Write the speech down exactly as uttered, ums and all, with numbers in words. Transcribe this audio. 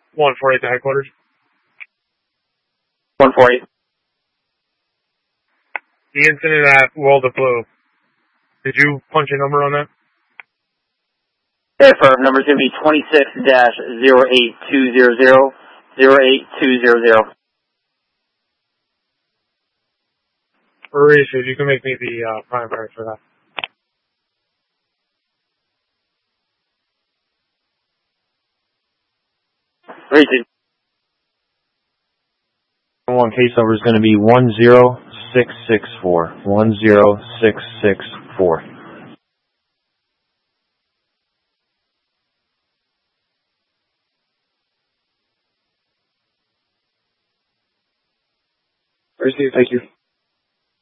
one forty-eight to headquarters. one forty. The incident at World of Blue. Did you punch a number on that? Yeah, firm number's going to be twenty-six dash zero eight two zero zero zero eight two zero zero. For issues, you can make me the uh, primary for that. Reaching. One case number is going to be one zero six six four. one zero six six four. Received. Thank you.